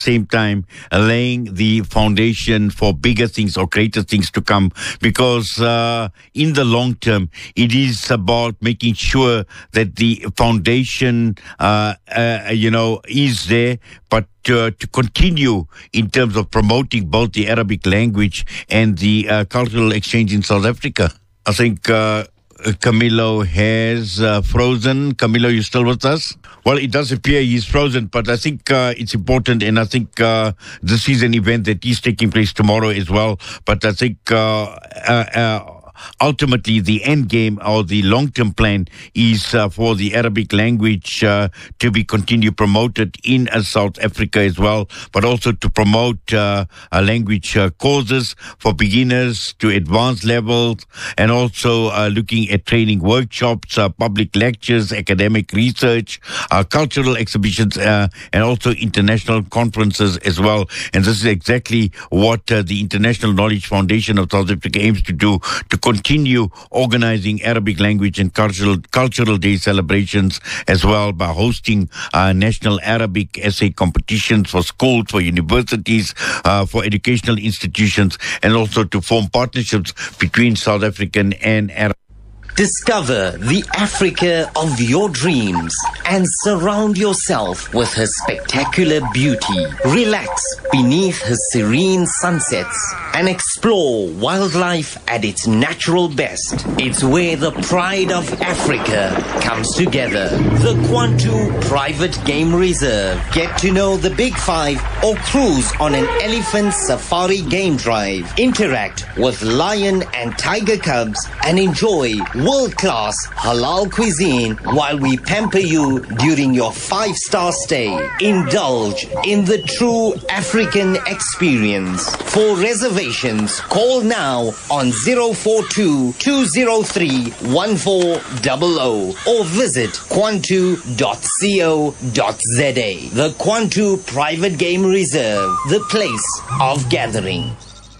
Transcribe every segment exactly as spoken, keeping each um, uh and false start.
same time uh, laying the foundation for bigger things or greater things to come, because uh, in the long term it is about making sure that the foundation uh, uh, you know is there, but uh, to continue in terms of promoting both the Arabic language and the uh, cultural exchange in South Africa. I think uh, Camilo has uh, frozen. Camilo, you still with us? Well, it does appear he's frozen, but I think uh, it's important, and I think uh, this is an event that is taking place tomorrow as well. But I think uh, uh, uh, ultimately the end game or the long-term plan is uh, for the Arabic language uh, to be continued promoted in uh, South Africa as well, but also to promote uh, uh, language uh, courses for beginners to advanced levels, and also uh, looking at training workshops, uh, public lectures, academic research, uh, cultural exhibitions, uh, and also international conferences as well. And this is exactly what uh, the International Knowledge Foundation of South Africa aims to do, to continue organizing Arabic language and cultural cultural day celebrations as well, by hosting uh, national Arabic essay competitions for schools, for universities, uh, for educational institutions, and also to form partnerships between South African and Arab. Discover the Africa of your dreams and surround yourself with her spectacular beauty. Relax beneath her serene sunsets and explore wildlife at its natural best. It's where the pride of Africa comes together. The Kwantu Private Game Reserve. Get to know the Big Five or cruise on an elephant safari game drive. Interact with lion and tiger cubs and enjoy world-class halal cuisine while we pamper you during your five-star stay. Indulge in the true African experience. For reservations, call now on zero four two, two zero three, one four zero zero or visit kwantu dot co dot za. The Kwantu Private Game Reserve, the place of gathering.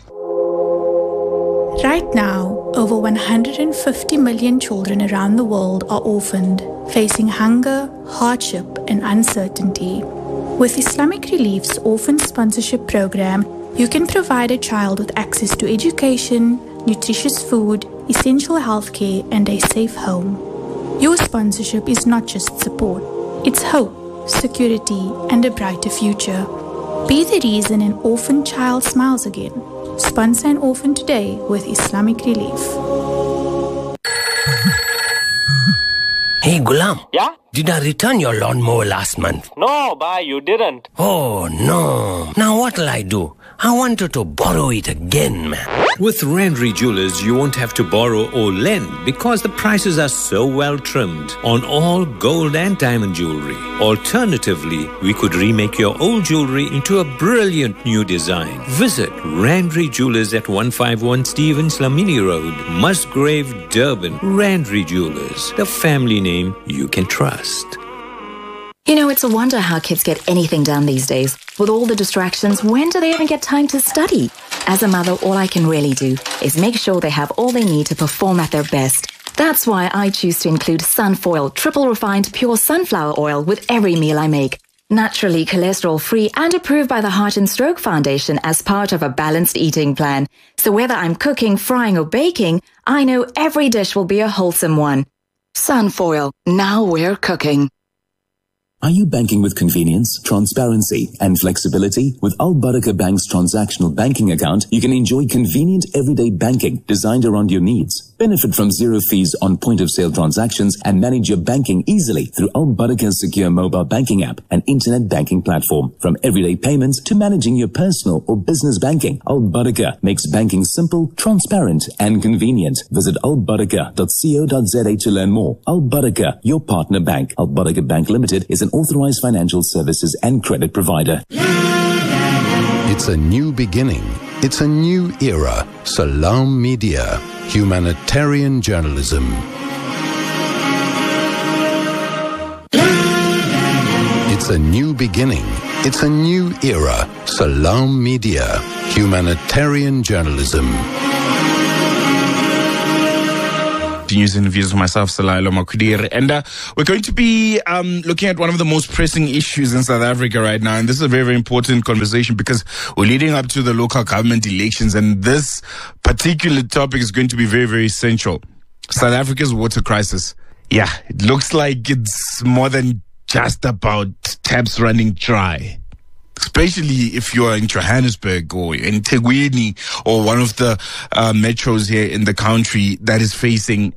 Right now, over one hundred fifty million children around the world are orphaned, facing hunger, hardship, and uncertainty. With Islamic Relief's Orphan Sponsorship Program, you can provide a child with access to education, nutritious food, essential healthcare, and a safe home. Your sponsorship is not just support, it's hope, security, and a brighter future. Be the reason an orphan child smiles again. Sponsor an orphan today with Islamic Relief. Hey, Gulam. Yeah? Did I return your lawnmower last month? No, bhai, you didn't. Oh, no. Now what'll I do? I wanted to borrow it again, man. With Randry Jewelers, you won't have to borrow or lend because the prices are so well trimmed on all gold and diamond jewelry. Alternatively, we could remake your old jewelry into a brilliant new design. Visit Randry Jewelers at one fifty-one Stevens Lamini Road, Musgrave, Durban. Randry Jewelers, the family name you can trust. You know, it's a wonder how kids get anything done these days. With all the distractions, when do they even get time to study? As a mother, all I can really do is make sure they have all they need to perform at their best. That's why I choose to include Sunfoil triple refined pure sunflower oil with every meal I make. Naturally cholesterol-free and approved by the Heart and Stroke Foundation as part of a balanced eating plan. So whether I'm cooking, frying or baking, I know every dish will be a wholesome one. Sunfoil, now we're cooking. Are you banking with convenience, transparency, and flexibility? With Al Barakah Bank's transactional banking account, you can enjoy convenient everyday banking designed around your needs. Benefit from zero fees on point-of-sale transactions and manage your banking easily through Al Barakah's secure mobile banking app and internet banking platform. From everyday payments to managing your personal or business banking, Al Barakah makes banking simple, transparent, and convenient. Visit al barakah dot co dot za to learn more. Al Barakah, your partner bank. Al Barakah Bank Limited is an authorized financial services and credit provider. It's a new beginning. It's a new era. Salam Media, humanitarian journalism. It's a new beginning. It's a new era. Salam Media, humanitarian journalism. to News and Views with myself, Salailo Makudiri. And uh, we're going to be um, looking at one of the most pressing issues in South Africa right now. And this is a very, very important conversation because we're leading up to the local government elections. And this particular topic is going to be very, very essential. South Africa's water crisis. Yeah, it looks like it's more than just about taps running dry. Especially if you're in Johannesburg or in Tegwini or one of the uh, metros here in the country that is facing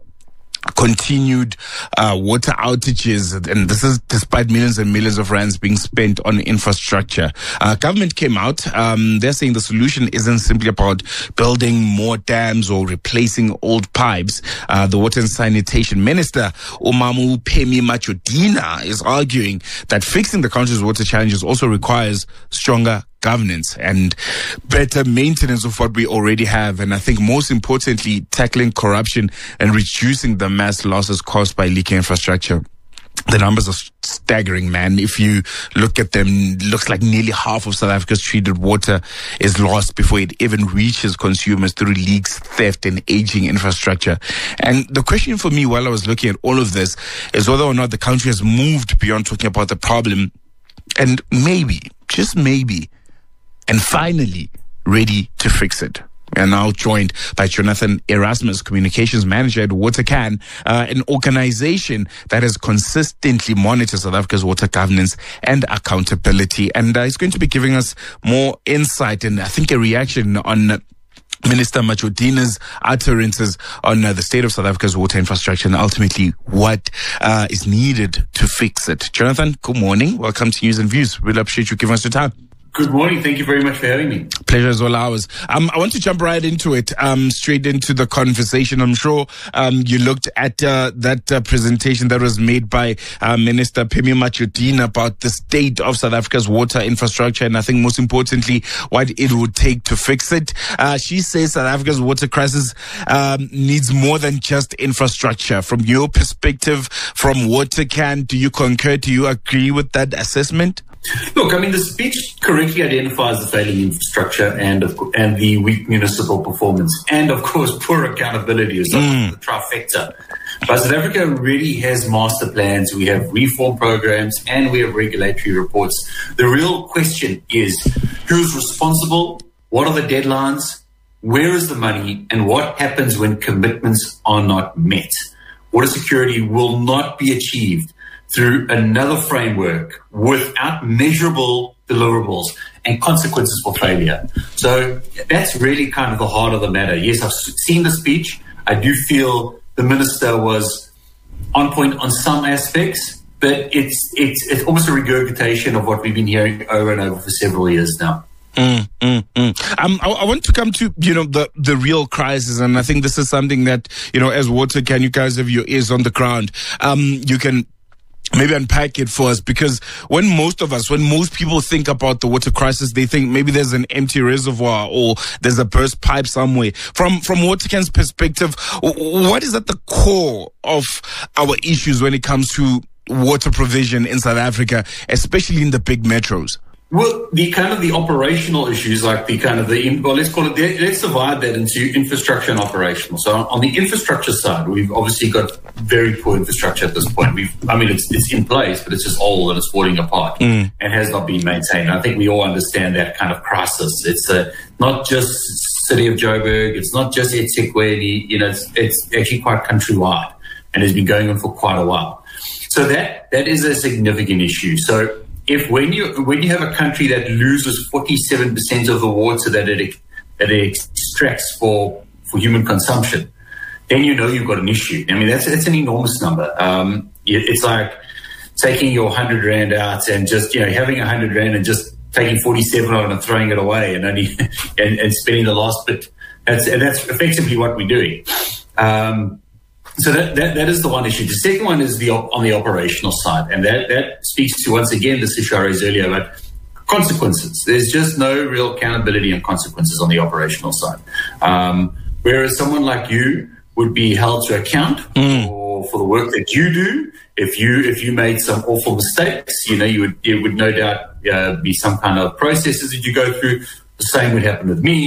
continued uh, water outages, and this is despite millions and millions of rands being spent on infrastructure. Uh, government came out. Um, they're saying the solution isn't simply about building more dams or replacing old pipes. Uh, the Water and Sanitation Minister, Umamu Phemi Matjodina, is arguing that fixing the country's water challenges also requires stronger governance and better maintenance of what we already have. And I think most importantly, tackling corruption and reducing the mass losses caused by leaking infrastructure. The numbers are staggering, man. If you look at them, it looks like nearly half of South Africa's treated water is lost before it even reaches consumers through leaks, theft, and aging infrastructure. And the question for me while I was looking at all of this is whether or not the country has moved beyond talking about the problem and maybe, just maybe, and finally ready to fix it. We are now joined by Jonathan Erasmus, Communications Manager at WaterCan, uh, an organization that has consistently monitored South Africa's water governance and accountability. And uh, he's going to be giving us more insight and I think a reaction on Minister Matjodina's utterances on uh, the state of South Africa's water infrastructure and ultimately what uh, is needed to fix it. Jonathan, good morning. Welcome to News and Views. Really appreciate you giving us your time. Good morning. Thank you very much for having me. Pleasure is all ours. Um, I want to jump right into it, um, straight into the conversation. I'm sure um, you looked at uh, that uh, presentation that was made by uh, Minister Phemi Matjodina about the state of South Africa's water infrastructure and I think most importantly, what it would take to fix it. Uh, she says South Africa's water crisis um, needs more than just infrastructure. From your perspective, from WaterCan, do you concur? Do you agree with that assessment? Look, I mean, the speech correctly identifies the failing infrastructure and of, and the weak municipal performance and, of course, poor accountability is mm. the trifecta. But South Africa really has master plans. We have reform programs and we have regulatory reports. The real question is who's responsible? What are the deadlines? Where is the money? And what happens when commitments are not met? Water security will not be achieved through another framework without measurable deliverables and consequences for failure. So that's really kind of the heart of the matter. Yes, I've seen the speech. I do feel the minister was on point on some aspects, but it's it's it's almost a regurgitation of what we've been hearing over and over for several years now. Mm, mm, mm. Um, I, I want to come to, you know, the, the real crisis. And I think this is something that, you know, as WaterCan, you guys have your ears on the ground. Um, you can maybe unpack it for us, because when most of us, when most people think about the water crisis, they think maybe there's an empty reservoir or there's a burst pipe somewhere. From from WaterCan's perspective, what is at the core of our issues when it comes to water provision in South Africa, especially in the big metros? Well, the kind of the operational issues, like the kind of the, well, let's call it, let's divide that into infrastructure and operational. So on the infrastructure side, we've obviously got very poor infrastructure at this point. We've, I mean, it's it's in place, but it's just old and it's falling apart mm. and has not been maintained. I think we all understand that kind of crisis. It's uh, not just city of Joburg. It's not just eThekwini. You know, it's, it's actually quite countrywide and has been going on for quite a while. So that that is a significant issue. So if when you when you have a country that loses forty-seven percent of the water that it that it extracts for for human consumption, then you know you've got an issue. I mean, that's that's an enormous number. Um, it's like taking your hundred rand out and just, you know, having a hundred rand and just taking forty-seven of it and throwing it away and only and, and spending the last bit. That's and that's effectively what we're doing. Um, So that, that that is the one issue. The second one is the on the operational side, and that, that speaks to, once again, the issue I raised earlier about consequences. There's just no real accountability and consequences on the operational side. Um, whereas someone like you would be held to account mm. for, for the work that you do. If you if you made some awful mistakes, you know, you would it would no doubt uh, be some kind of processes that you go through. The same would happen with me.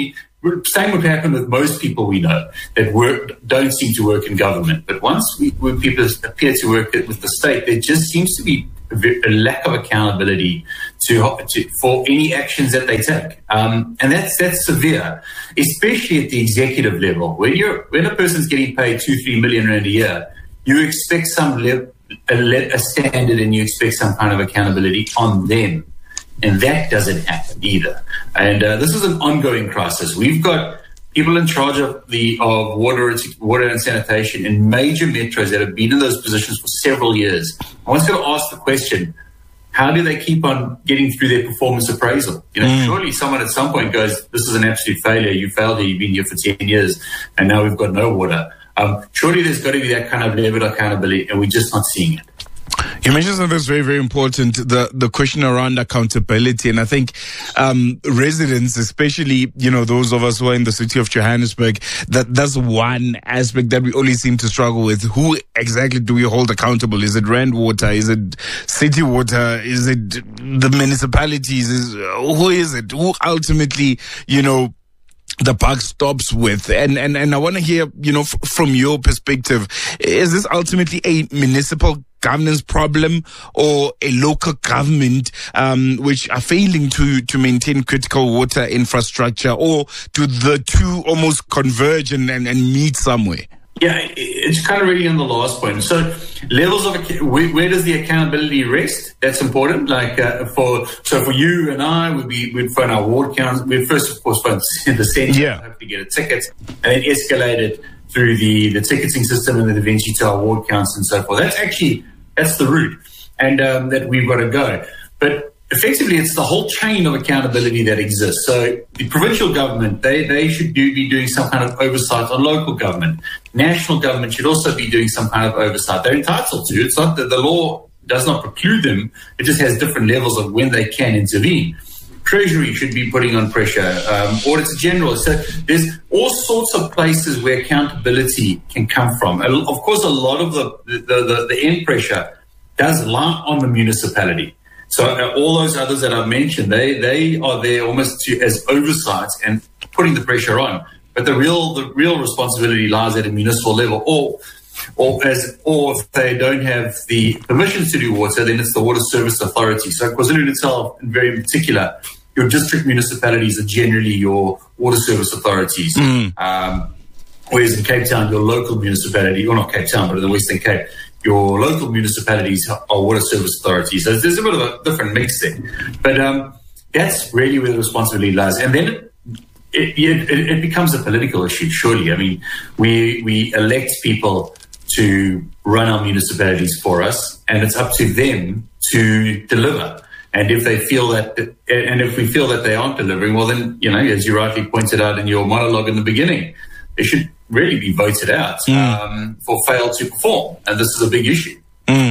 same would happen with most people we know that work don't seem to work in government. But once we, when people appear to work with the state, there just seems to be a lack of accountability to, to for any actions that they take, um, and that's that's severe, especially at the executive level. When you're when a person's getting paid two, three million rand a year, you expect some le- a, le- a standard, and you expect some kind of accountability on them, and that doesn't happen either. And uh, this is an ongoing crisis. We've got people in charge of the of water, water and sanitation in major metros that have been in those positions for several years. I was going to ask the question: how do they keep on getting through their performance appraisal? You know, mm. surely someone at some point goes, "This is an absolute failure. You failed here. You've been here for ten years, and now we've got no water." Um, surely there's got to be that kind of level of accountability, and we're just not seeing it. You mentioned something that's very, very important, the, the question around accountability. And I think um, residents, especially, you know, those of us who are in the city of Johannesburg, that that's one aspect that we always seem to struggle with. Who exactly do we hold accountable? Is it Rand Water? Is it City Water? Is it the municipalities? Is, who is it? Who ultimately, you know, the buck stops with? And, and, and I want to hear, you know, f- from your perspective, is this ultimately a municipal governance problem or a local government um, which are failing to, to maintain critical water infrastructure, or do the two almost converge and, and, and meet somewhere? Yeah, it's kind of really on the last point. So levels of, where, where does the accountability rest? That's important. Like uh, for, so for you and I, we'd be, we'd phone our ward council. We'd first, of course, phone the centre, yeah. hopefully get a ticket, and then escalate it through the, the ticketing system, and then eventually to our ward council and so forth. That's actually, that's the route, and um, that we've got to go. But effectively, it's the whole chain of accountability that exists. So the provincial government, they, they should do, be doing some kind of oversight on local government. National government should also be doing some kind of oversight. They're entitled to. It's not that the law does not preclude them. It just has different levels of when they can intervene. Treasury should be putting on pressure. Um, Auditor General. So there's all sorts of places where accountability can come from. And of course, a lot of the, the, the, the end pressure does lie on the municipality. So uh, all those others that I've mentioned, they they are there almost to, as oversights and putting the pressure on. But the real the real responsibility lies at a municipal level, or or as or if they don't have the permissions to do water, then it's the Water Service Authority. So KwaZulu-Natal, in very particular, your district municipalities are generally your water service authorities. Mm. Um, whereas in Cape Town, your local municipality, or not Cape Town, but in the Western Cape, your local municipalities are water service authorities. So there's a bit of a different mix there. But um, that's really where the responsibility lies. And then it, it, it, it becomes a political issue, surely. I mean, we we elect people to run our municipalities for us, and it's up to them to deliver. And if they feel that, and if we feel that they aren't delivering, well, then, you know, as you rightly pointed out in your monologue in the beginning, they should really be voted out mm. um, for fail to perform. And this is a big issue. Mm,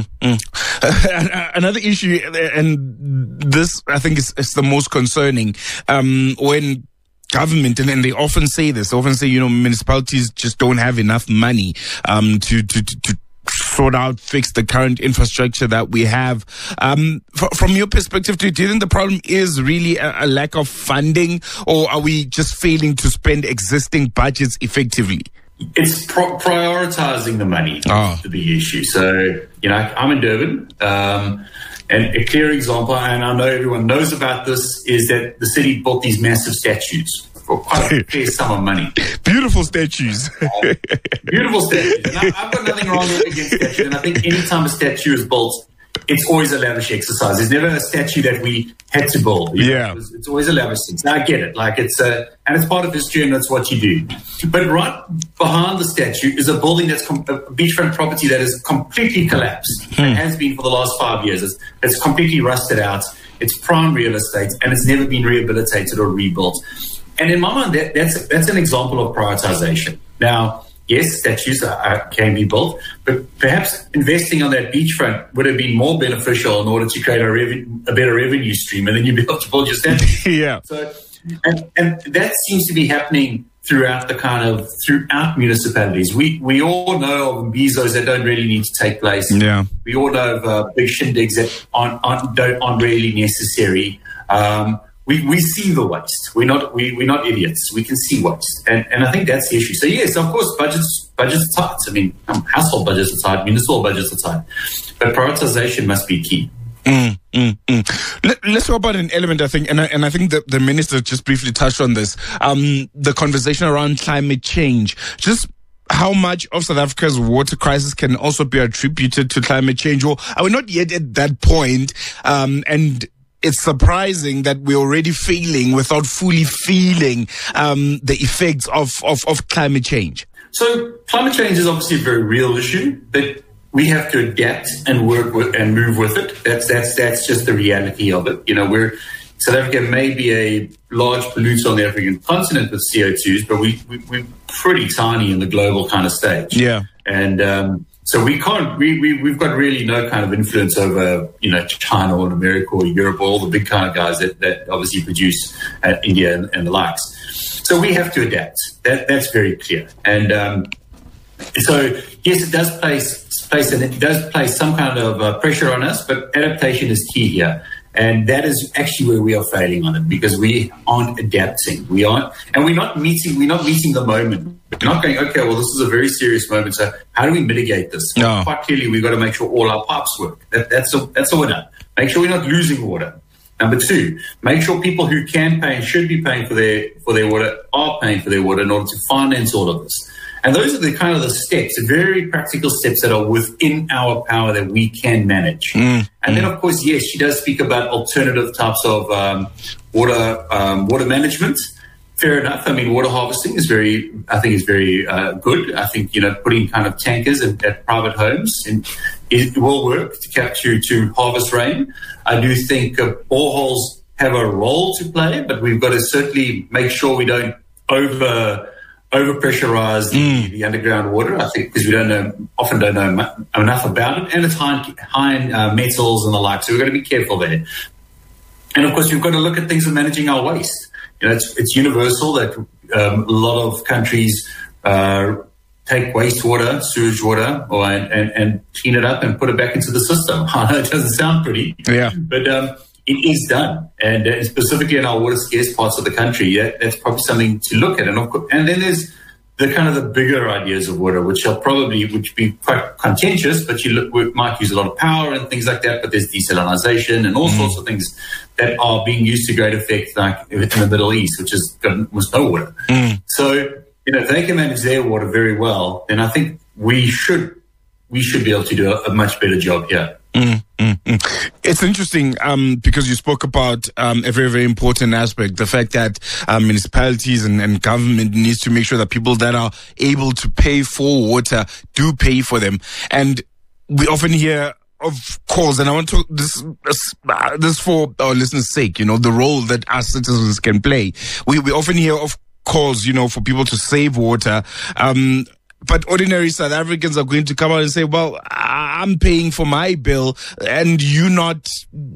mm. Another issue, and this I think is, is the most concerning, um, when government, and, and they often say this, they often say, you know, municipalities just don't have enough money um, to, to, to, to sort out, fix the current infrastructure that we have. Um, f- from your perspective, do you think the problem is really a, a lack of funding, or are we just failing to spend existing budgets effectively? It's pro- prioritizing the money oh. the big issue. So, you know, I'm in Durban, um, and a clear example, and I know everyone knows about this, is that the city built these massive statues for quite a fair sum of money. Beautiful statues. uh, beautiful statues. Now, I've got nothing wrong against statues, and I think any time a statue is built, it's always a lavish exercise. There's never a statue that we had to build. You yeah. know, it's, it's always a lavish thing. Now, I get it. Like it's a, and it's part of history, and that's what you do. But right behind the statue is a building that's com- a beachfront property that is completely collapsed. Hmm. It has been for the last five years. It's, it's completely rusted out. It's prime real estate, and it's never been rehabilitated or rebuilt. And in my mind, that, that's that's an example of prioritization. Now, yes, statues are, are, can be built, but perhaps investing on that beachfront would have been more beneficial in order to create a, reven- a better revenue stream, and then you'd be able to build your statue. yeah. So, and, and that seems to be happening throughout the kind of throughout municipalities. We we all know of mbizos that don't really need to take place. Yeah. We all know of uh, big shindigs that aren't aren't, don't, aren't really necessary. Um, we, we see the waste. We're not we, we're not idiots. We can see waste, and and I think that's the issue. So yes, of course, budgets budgets are tight. I mean, um, household budgets are tight, municipal budgets are tight, but prioritization must be key. Mm, mm, mm. Let, let's talk about an element, I think, and I, and I think that the minister just briefly touched on this. Um, the conversation around climate change. Just how much of South Africa's water crisis can also be attributed to climate change, or are we not yet at that point? Um, and it's surprising that we're already failing without fully feeling um, the effects of, of, of climate change. So climate change is obviously a very real issue, but we have to adapt and work with and move with it. That's that's that's just the reality of it. You know, we're South Africa may be a large polluter on the African continent with C O twos, but we, we we're pretty tiny in the global kind of stage. Yeah, and um, so we can't. We we we've got really no kind of influence over you know China or America or Europe or all the big kind of guys that, that obviously produce uh, India and, and the likes. So we have to adapt. That that's very clear. And um, so yes, it does place place and it does place some kind of uh, pressure on us, but adaptation is key here. And that is actually where we are failing on it, because we aren't adapting. We aren't, and we're not meeting. We're not meeting the moment. We're not going, okay, well, this is a very serious moment. So how do we mitigate this? No. Well, quite clearly, we've got to make sure all our pipes work. That, that's a, that's a winner. Make sure we're not losing water. Number two, make sure people who can pay and should be paying for their for their water are paying for their water in order to finance all of this. And those are the kind of the steps, the very practical steps that are within our power that we can manage. Mm. And then, of course, yes, she does speak about alternative types of um, water um, water management. Fair enough. I mean, water harvesting is very, I think, is very uh, good. I think, you know, putting kind of tankers in, at private homes and it will work to capture, to harvest rain. I do think uh, boreholes have a role to play, but we've got to certainly make sure we don't over over pressurize the, mm. the underground water. I think because we don't know, often don't know mu- enough about it, and it's high, high in uh, metals and the like. So we've got to be careful there. And of course, we've got to look at things of managing our waste. You know, it's, it's universal that um, a lot of countries uh, take wastewater, sewage water, or and, and, and clean it up and put it back into the system. I know it doesn't sound pretty, yeah, but um, it is done, and uh, specifically in our water scarce parts of the country, yeah, that's probably something to look at. And of course, and then there's the kind of the bigger ideas of water, which are probably which be quite contentious, but you look, we might use a lot of power and things like that. But there's desalination and all mm. sorts of things that are being used to great effect, like in the Middle East, which is was no water. Mm. So you know, if they can manage their water very well, then I think we should we should be able to do a, a much better job here. Mm, mm, mm. It's interesting um, because you spoke about um, a very, very important aspect, the fact that um, municipalities and, and government needs to make sure that people that are able to pay for water do pay for them. And we often hear of calls, and I want to, this, uh, this for our listeners' sake, you know, the role that us citizens can play. We, we often hear of calls, you know, for people to save water. Um, But ordinary South Africans are going to come out and say, well, I'm paying for my bill and you not,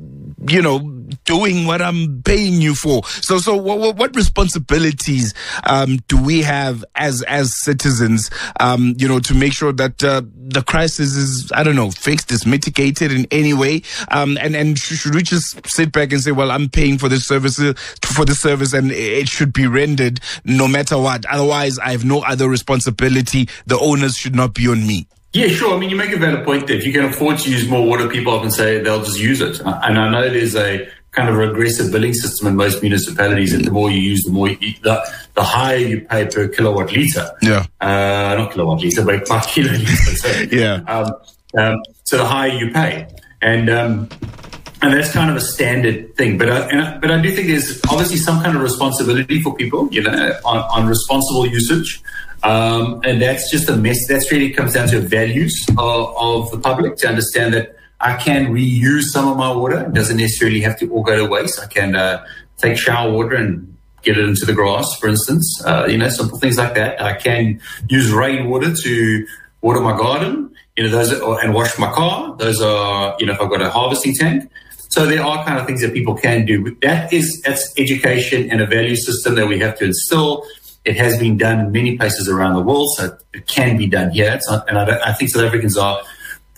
you know, doing what I'm paying you for. So, so what, what responsibilities um, do we have as as citizens, um, you know, to make sure that uh, the crisis is, I don't know, fixed, is mitigated in any way? Um, and, and should we just sit back and say, well, I'm paying for this service, for the service and it should be rendered no matter what. Otherwise, I have no other responsibility. The onus should not be on me. Yeah, sure. I mean, you make a valid point there. If you can afford to use more water, people often say they'll just use it. And I know there's a kind of regressive billing system in most municipalities, and the more you use, the more you, the, the higher you pay per kilowatt litre. Yeah. Uh, not kilowatt litre, but per kilolitre. So, yeah. Um, um, so the higher you pay. And, um, and that's kind of a standard thing. But I, and I, but I do think there's obviously some kind of responsibility for people, you know, on, on responsible usage. Um, and that's just a mess. That's really comes down to values of, of the public, to understand that I can reuse some of my water. It doesn't necessarily have to all go to waste. I can uh, take shower water and get it into the grass, for instance. Uh, you know, simple things like that. I can use rainwater to water my garden, you know, those are, and wash my car. Those are, you know, if I've got a harvesting tank. So there are kind of things that people can do. That is, that's education and a value system that we have to instill. It has been done in many places around the world, so it can be done here. It's not, and I, don't, I think South Africans are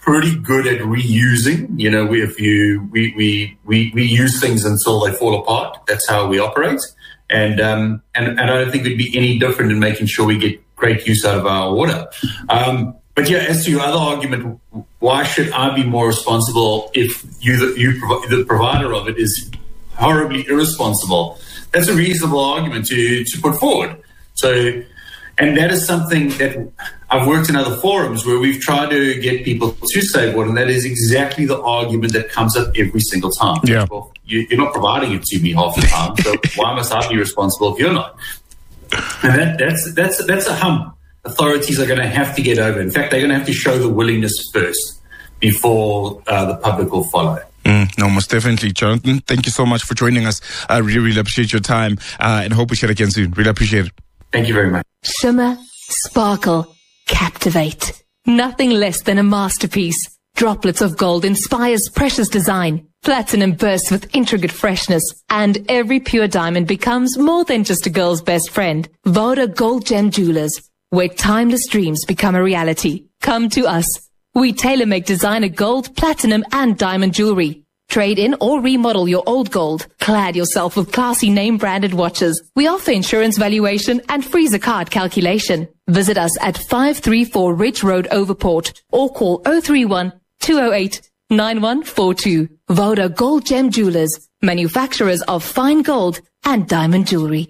pretty good at reusing. You know, we, if you, we, we, we, we use things until they fall apart. That's how we operate. And, um, and, and I don't think it'd be any different in making sure we get great use out of our water. Um, but yeah, as to your other argument, why should I be more responsible if you, the, you, the provider of it is horribly irresponsible? That's a reasonable argument to, to put forward. So, and that is something that I've worked in other forums where we've tried to get people to save water, and that is exactly the argument that comes up every single time. Yeah. Well, you, you're not providing it to me half the time, so why must I be responsible if you're not? And that, that's that's that's a hump authorities are going to have to get over. In fact, they're going to have to show the willingness first before uh, the public will follow. Mm, no, most definitely, Jonathan. Thank you so much for joining us. I really, really appreciate your time, uh, and hope we chat again soon. Really appreciate it. Thank you very much. Shimmer, sparkle, captivate. Nothing less than a masterpiece. Droplets of gold inspires precious design. Platinum bursts with intricate freshness. And every pure diamond becomes more than just a girl's best friend. Voda Gold Gem Jewelers, where timeless dreams become a reality. Come to us. We tailor-make designer gold, platinum, and diamond jewelry. Trade in or remodel your old gold. Clad yourself with classy name-branded watches. We offer insurance valuation and freezer card calculation. Visit us at five three four Ridge Road, Overport, or call zero three one, two zero eight, nine one four two. Voda Gold Gem Jewelers, manufacturers of fine gold and diamond jewelry.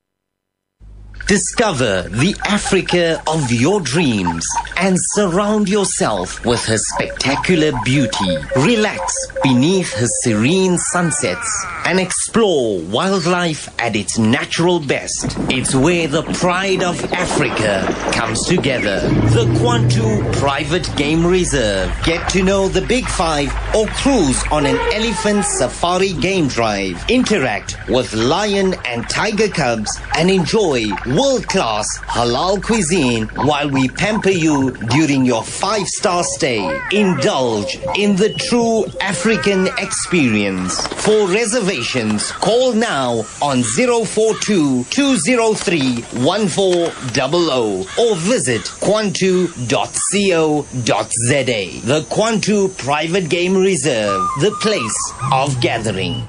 Discover the Africa of your dreams and surround yourself with her spectacular beauty. Relax beneath her serene sunsets and explore wildlife at its natural best. It's where the pride of Africa comes together. The Kwantu Private Game Reserve. Get to know the Big Five or cruise on an elephant safari game drive. Interact with lion and tiger cubs and enjoy world-class halal cuisine while we pamper you during your five-star stay. Indulge in the true African experience. For reservations, call now on zero four two, two zero three, one four zero zero or visit kwantu dot co dot za. The Kwantu Private Game Reserve, the place of gathering.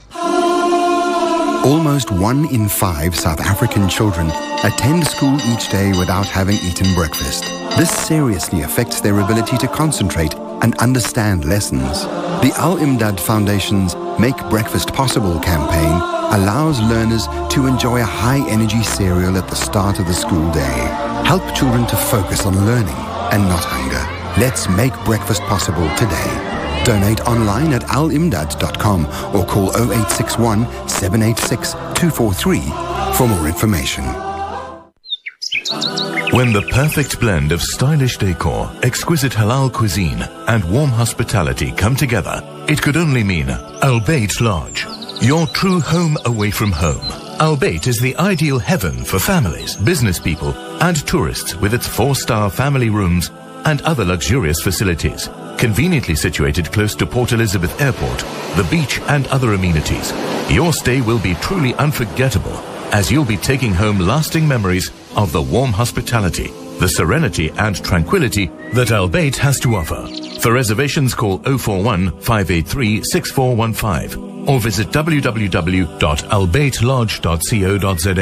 Almost one in five South African children attend school each day without having eaten breakfast. This seriously affects their ability to concentrate and understand lessons. The Al-Imdad Foundation's Make Breakfast Possible campaign allows learners to enjoy a high-energy cereal at the start of the school day. Help children to focus on learning and not hunger. Let's make breakfast possible today. Donate online at al imdad dot com or call zero eight six one, seven eight six, two four three for more information. When the perfect blend of stylish decor, exquisite halal cuisine, and warm hospitality come together, it could only mean Al Bayt Lodge, your true home away from home. Al Bayt is the ideal heaven for families, business people, and tourists with its four-star family rooms and other luxurious facilities. Conveniently situated close to Port Elizabeth Airport, the beach and other amenities, your stay will be truly unforgettable as you'll be taking home lasting memories of the warm hospitality, the serenity and tranquility that Al Bayt has to offer. For reservations, call zero four one, five eight three, six four one five or visit w w w dot al bayt lodge dot co dot za.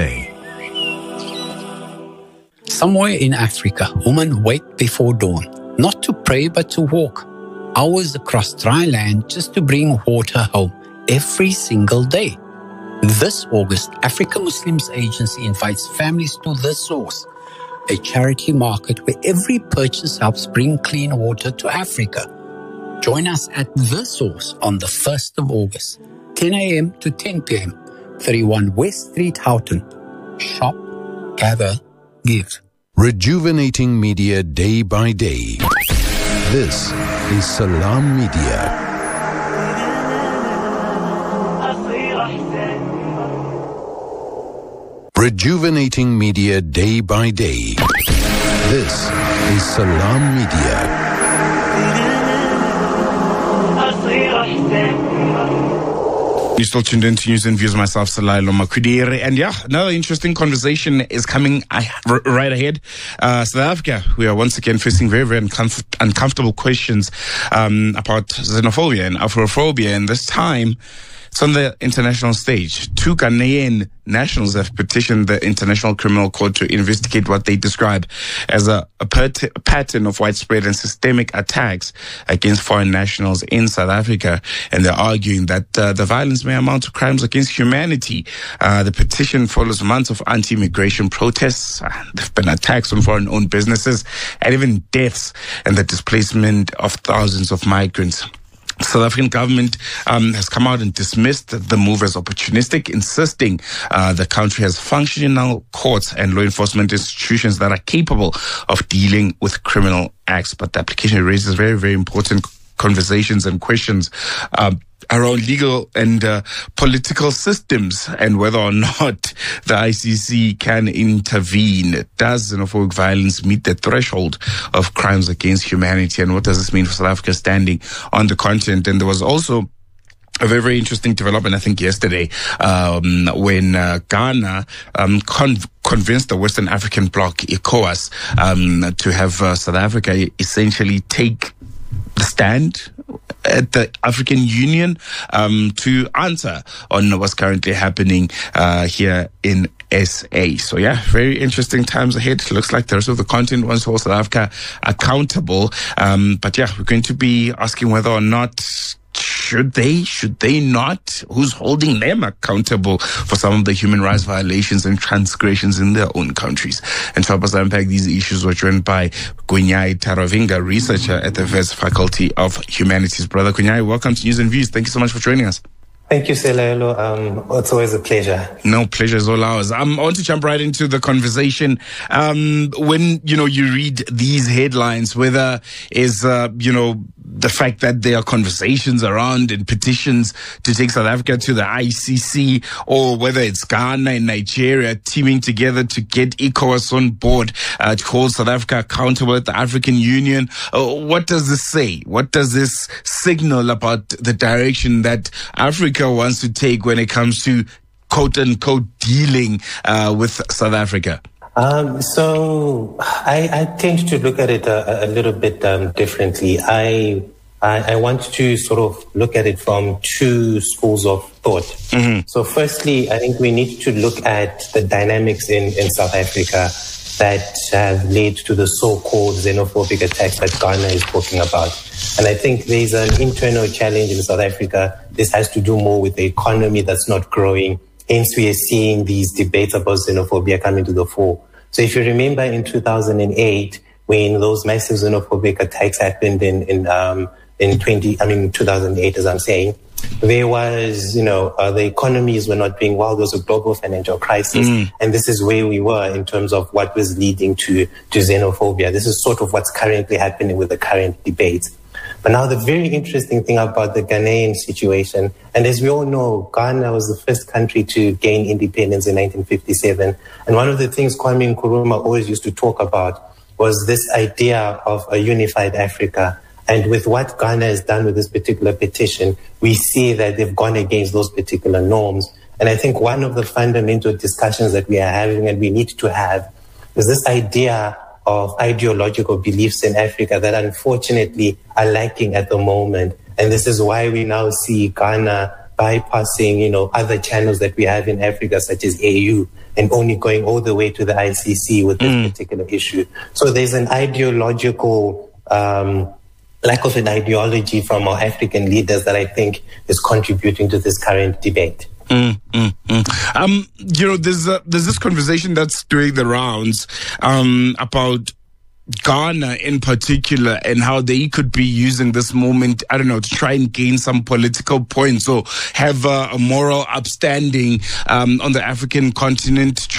Somewhere in Africa, women wake before dawn, not to pray but to walk, hours across dry land just to bring water home every single day. This August, Africa Muslims Agency invites families to The Source, a charity market where every purchase helps bring clean water to Africa. Join us at The Source on the first of August, ten a m to ten p m, thirty-one West Street, Houghton. Shop, gather, give. Rejuvenating media day by day. This is Salam Media. Rejuvenating media day by day. This is Salam Media. You're still tuned in to News and Views. Myself, Salailo Makhudire. And yeah, another interesting conversation is coming right ahead. Uh, South Africa, we are once again facing very, very uncomf- uncomfortable questions um, about xenophobia and Afrophobia. And this time, it's on the international stage. Two Ghanaian nationals have petitioned the International Criminal Court to investigate what they describe as a, a, pert- a pattern of widespread and systemic attacks against foreign nationals in South Africa. And they're arguing that uh, the violence may amount to crimes against humanity. Uh, the petition follows months of anti-immigration protests. Uh, there have been attacks on foreign-owned businesses and even deaths and the displacement of thousands of migrants. The South African government um, has come out and dismissed the move as opportunistic, insisting uh, the country has functional courts and law enforcement institutions that are capable of dealing with criminal acts. But the application raises very, very important conversations and questions uh, around legal and uh, political systems and whether or not the I C C can intervene. Does xenophobic violence meet the threshold of crimes against humanity? And what does this mean for South Africa standing on the continent? And there was also a very, very interesting development, I think, yesterday, um, when uh, Ghana um, con- convinced the Western African bloc, ECOWAS, um, to have uh, South Africa essentially take the stand at the African Union um, to answer on what's currently happening uh, here in S A. So yeah, very interesting times ahead. Looks like the rest of the continent wants to hold South Africa accountable. Um, but yeah, we're going to be asking whether or not Should they, should they not? Who's holding them accountable for some of the human rights violations and transgressions in their own countries? And to help us unpack these issues, we're joined by Kunyai Taravinga, researcher at the Wits Faculty of Humanities. Brother Kunyai, welcome to News and Views. Thank you so much for joining us. Thank you, Selaelo. Um, it's always a pleasure. No, pleasure is all ours. Um, I want to jump right into the conversation. Um, when, you know, you read these headlines, whether is, uh, you know, the fact that there are conversations around and petitions to take South Africa to the I C C, or whether it's Ghana and Nigeria teaming together to get ECOWAS on board uh, to hold South Africa accountable at the African Union. Uh, what does this say? What does this signal about the direction that Africa wants to take when it comes to quote-unquote dealing uh, with South Africa? Um, so I, I tend to look at it a, a little bit um, differently. I, I I want to sort of look at it from two schools of thought. Mm-hmm. So firstly, I think we need to look at the dynamics in, in South Africa that have led to the so-called xenophobic attacks that Ghana is talking about. And I think there's an internal challenge in South Africa. This has to do more with the economy that's not growing. Hence, we are seeing these debates about xenophobia coming to the fore. So if you remember in two thousand eight, when those massive xenophobic attacks happened in, in, um, in twenty, I mean, two thousand eight, as I'm saying, there was, you know, uh, the economies were not doing well. There was a global financial crisis. Mm. And this is where we were in terms of what was leading to, to xenophobia. This is sort of what's currently happening with the current debates. But now the very interesting thing about the Ghanaian situation, and as we all know, Ghana was the first country to gain independence in nineteen fifty-seven. And one of the things Kwame Nkrumah always used to talk about was this idea of a unified Africa. And with what Ghana has done with this particular petition, we see that they've gone against those particular norms. And I think one of the fundamental discussions that we are having and we need to have is this idea of ideological beliefs in Africa that unfortunately are lacking at the moment. And this is why we now see Ghana bypassing, you know, other channels that we have in Africa, such as A U, and only going all the way to the I C C with this mm. particular issue. So there's an ideological um, lack of an ideology from our African leaders that I think is contributing to this current debate. Mm, mm, mm. Um, you know, there's a, there's this conversation that's doing the rounds um, about Ghana in particular and how they could be using this moment, I don't know, to try and gain some political points or have uh, a moral upstanding um, on the African continent,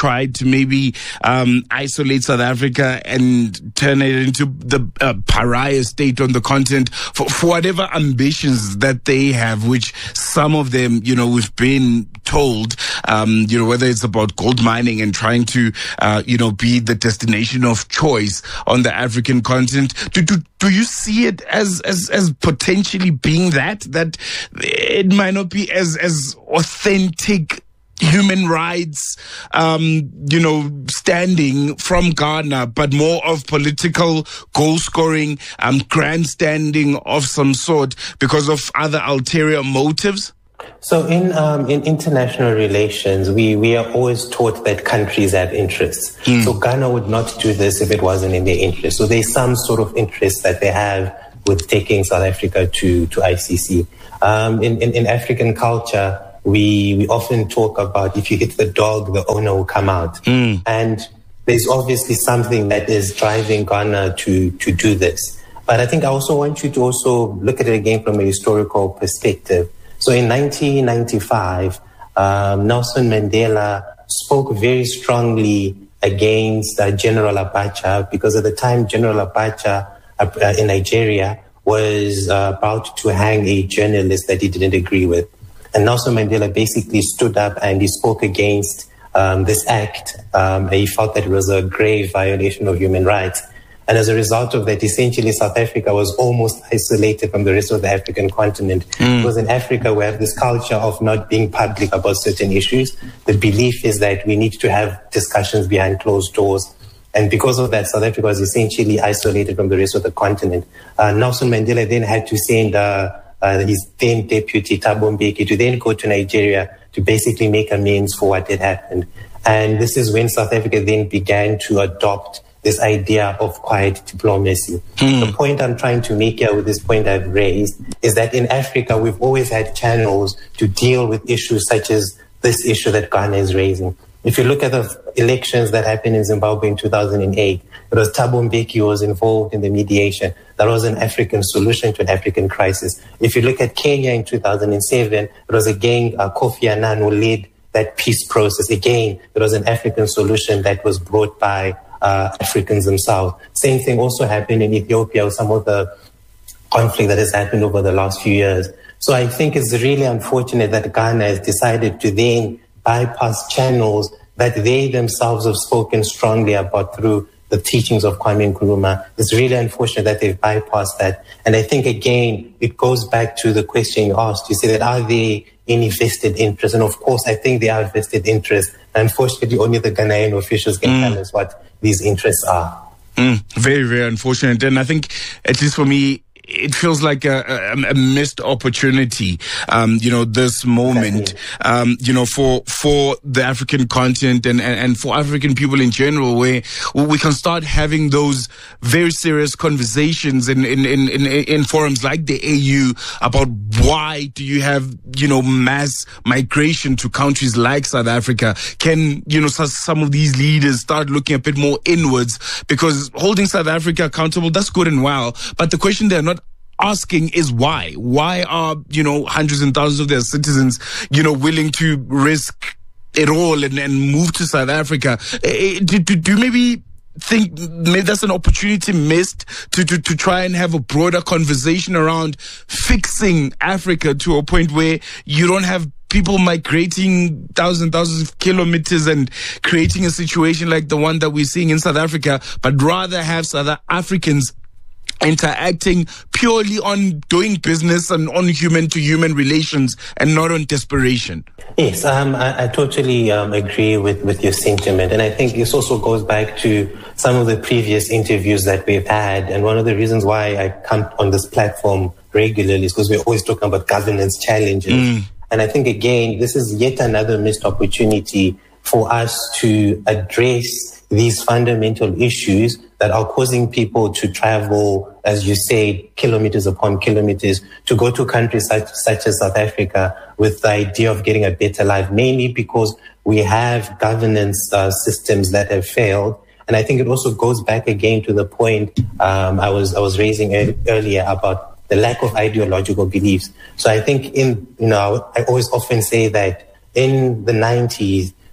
tried to maybe um, isolate South Africa and turn it into the uh, pariah state on the continent for, for whatever ambitions that they have, which some of them, you know, we've been told, um, you know, whether it's about gold mining and trying to, uh, you know, be the destination of choice on the African continent. Do, do, do you see it as, as, as potentially being that, that it might not be as, as authentic human rights, um, you know, standing from Ghana, but more of political goal scoring, um, grandstanding of some sort because of other ulterior motives? So in um, in international relations, we, we are always taught that countries have interests. Mm. So Ghana would not do this if it wasn't in their interest. So there's some sort of interest that they have with taking South Africa to, to I C C. Um, in, in, in African culture, we, we often talk about if you hit the dog, the owner will come out. Mm. And there's obviously something that is driving Ghana to, to do this. But I think I also want you to also look at it again from a historical perspective. So in nineteen ninety-five, um, Nelson Mandela spoke very strongly against uh, General Abacha because at the time General Abacha uh, in Nigeria was uh, about to hang a journalist that he didn't agree with. And Nelson Mandela basically stood up and he spoke against um, this act. Um, he felt that it was a grave violation of human rights. And as a result of that, essentially South Africa was almost isolated from the rest of the African continent. Mm. Because in Africa, we have this culture of not being public about certain issues. The belief is that we need to have discussions behind closed doors. And because of that, South Africa was essentially isolated from the rest of the continent. Uh, Nelson Mandela then had to send uh, uh, his then deputy, Thabo Mbeki, to then go to Nigeria to basically make amends for what had happened. And this is when South Africa then began to adopt this idea of quiet diplomacy. Mm. The point I'm trying to make here with this point I've raised is that in Africa, we've always had channels to deal with issues such as this issue that Ghana is raising. If you look at the elections that happened in Zimbabwe in two thousand eight, it was Thabo Mbeki who was involved in the mediation. That was an African solution to an African crisis. If you look at Kenya in two thousand seven, it was again uh, Kofi Annan who led that peace process. Again, it was an African solution that was brought by Uh, Africans themselves. Same thing also happened in Ethiopia with some of the conflict that has happened over the last few years. So I think it's really unfortunate that Ghana has decided to then bypass channels that they themselves have spoken strongly about through the teachings of Kwame Nkrumah. It's really unfortunate that they've bypassed that. And I think, again, it goes back to the question you asked. You said that are they any vested interest? And of course, I think they are vested interest. Unfortunately, only the Ghanaian officials can tell us what these interests are. Mm, very, very unfortunate. And I think, at least for me, it feels like a, a, a missed opportunity, um, you know, this moment, um, you know, for, for the African continent and, and, and for African people in general, where we can start having those very serious conversations in, in, in, in, in forums like the A U about why do you have, you know, mass migration to countries like South Africa? Can, you know, some of these leaders start looking a bit more inwards? Because holding South Africa accountable, that's good and well. But the question they're not asking is why? Why are, you know, hundreds and thousands of their citizens, you know, willing to risk it all and, and move to South Africa? Uh, do, do, do you maybe think maybe that's an opportunity missed to, to, to try and have a broader conversation around fixing Africa to a point where you don't have people migrating thousands and thousands of kilometers and creating a situation like the one that we're seeing in South Africa, but rather have South Africans interacting purely on doing business and on human-to-human relations and not on desperation? Yes, um, I, I totally um, agree with, with your sentiment. And I think this also goes back to some of the previous interviews that we've had. And one of the reasons why I come on this platform regularly is because we're always talking about governance challenges. Mm. And I think, again, this is yet another missed opportunity for us to address these fundamental issues that are causing people to travel, as you say, kilometers upon kilometers to go to countries such, such as South Africa with the idea of getting a better life, mainly because we have governance uh, systems that have failed. And I think it also goes back again to the point um, I was I was raising er- earlier about the lack of ideological beliefs. So I think in, you know, I always often say that in the nineties,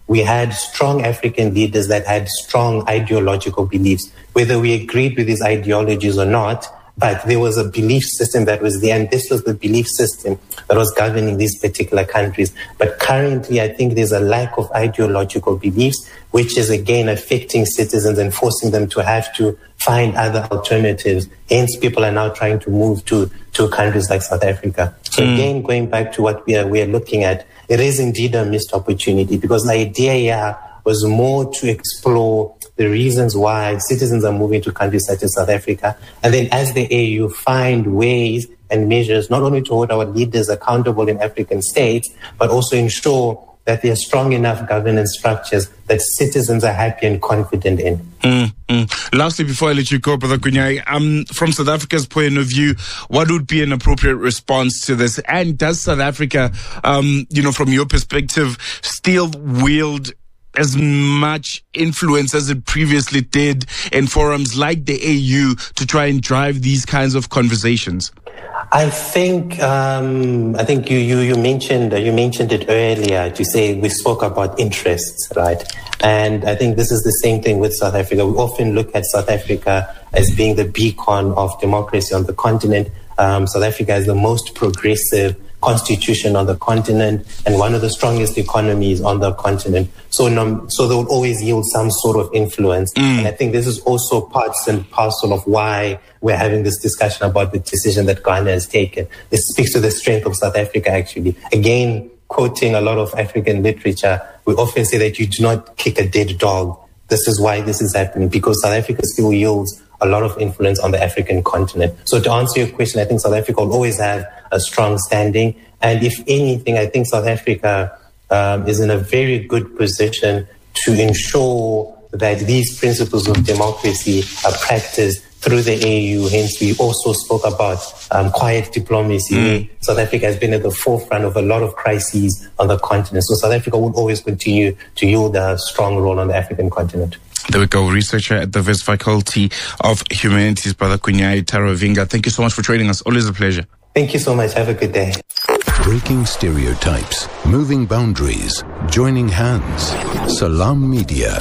we had strong African leaders that had strong ideological beliefs, whether we agreed with these ideologies or not. But there was a belief system that was there, and this was the belief system that was governing these particular countries. But currently, I think there's a lack of ideological beliefs, which is again affecting citizens and forcing them to have to find other alternatives. Hence, people are now trying to move to, to countries like South Africa. So mm. again, going back to what we are, we are looking at, it is indeed a missed opportunity, because the idea here was more to explore the reasons why citizens are moving to countries such as South Africa. And then as the A U, find ways and measures not only to hold our leaders accountable in African states, but also ensure that there are strong enough governance structures that citizens are happy and confident in. Mm, mm. Lastly, before I let you go, Brother Kunyai, um, from South Africa's point of view, what would be an appropriate response to this? And does South Africa, um, you know, from your perspective, still wield as much influence as it previously did in forums like the A U to try and drive these kinds of conversations? I think um, I think you you you mentioned uh, you mentioned it earlier to say we spoke about interests, right? And I think this is the same thing with South Africa. We often look at South Africa as being the beacon of democracy on the continent. Um, South Africa is the most progressive constitution on the continent and one of the strongest economies on the continent. So, no, so they will always yield some sort of influence. Mm. And I think this is also parts and parcel of why we're having this discussion about the decision that Ghana has taken. It speaks to the strength of South Africa, actually. Again, quoting a lot of African literature, we often say that you do not kick a dead dog. This is why this is happening, because South Africa still yields a lot of influence on the African continent. So to answer your question, I think South Africa will always have a strong standing. And if anything, I think South Africa um, is in a very good position to ensure that these principles of democracy are practiced through the A U. Hence, we also spoke about um, quiet diplomacy. Mm. South Africa has been at the forefront of a lot of crises on the continent. So South Africa will always continue to yield a strong role on the African continent. There we go. Researcher at the Wits Faculty of Humanities, Brother Kunyai Taravinga. Thank you so much for joining us. Always a pleasure. Thank you so much. Have a good day. Breaking stereotypes, moving boundaries, joining hands. Salam Media.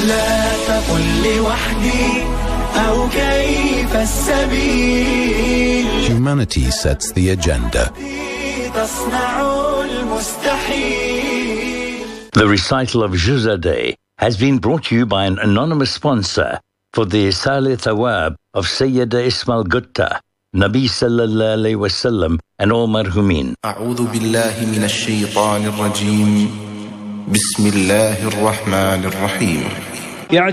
Humanity sets the agenda. The recital of Juzadeh has been brought to you by an anonymous sponsor for the Salih Thawab of Sayyida Ismail Gutta, Nabi Sallallahu Alaihi Wasallam, and all marhumin. أعوذ بالله من الشيطان الرجيم بسم الله الرحمن الرحيم